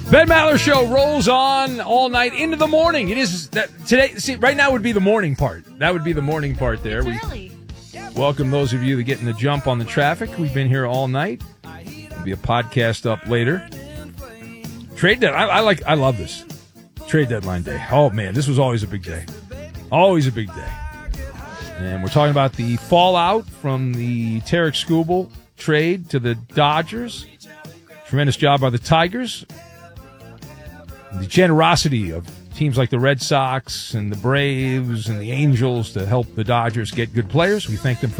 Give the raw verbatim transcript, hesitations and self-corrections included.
Ben Maller Show rolls on all night into the morning. It is that today. See, right now would be the morning part. That would be the morning part there. We welcome those of you that get in the jump on the traffic. We've been here all night. There'll be a podcast up later. Trade deadline. I, I like. I love this. Trade deadline day. Oh man, this was always a big day. Always a big day. And we're talking about the fallout from the Tarek Skubal trade to the Dodgers. Tremendous job by the Tigers. The generosity of teams like the Red Sox and the Braves and the Angels to help the Dodgers get good players. We thank them for